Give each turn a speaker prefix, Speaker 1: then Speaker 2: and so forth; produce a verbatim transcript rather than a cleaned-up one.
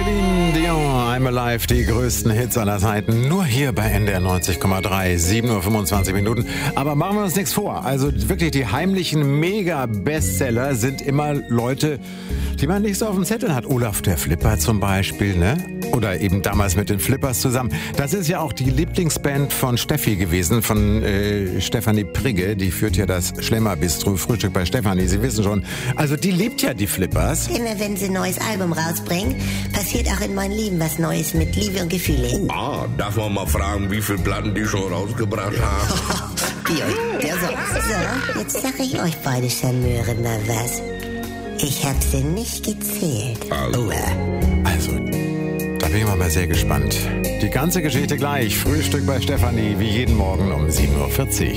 Speaker 1: Celine Dion, I'm Alive, die größten Hits aller Zeiten, nur hier bei N D R neunzig Komma drei, sieben Uhr fünfundzwanzig Minuten. Aber machen wir uns nichts vor, also wirklich die heimlichen Mega-Bestseller sind immer Leute, die man nicht so auf dem Zettel hat. Olaf der Flipper zum Beispiel, ne? Oder eben damals mit den Flippers zusammen. Das ist ja auch die Lieblingsband von Steffi gewesen, von äh, Stefanie Prigge. Die führt ja das Schlemmer-Bistro, Frühstück bei Stefanie, Sie wissen schon. Also die liebt ja die Flippers.
Speaker 2: Immer wenn sie ein neues Album rausbringen, passiert auch in meinem Leben was Neues mit Liebe und Gefühle.
Speaker 3: Ah, darf man mal fragen, wie viele Platten die schon rausgebracht haben?
Speaker 2: Wie euch der sagt. So, jetzt sag ich euch beide Charmeure mal was. Ich hab sie nicht gezählt.
Speaker 3: Also.
Speaker 2: Oh, äh.
Speaker 1: Also, da bin ich mal sehr gespannt. Die ganze Geschichte gleich. Frühstück bei Stefanie, wie jeden Morgen um sieben Uhr vierzig.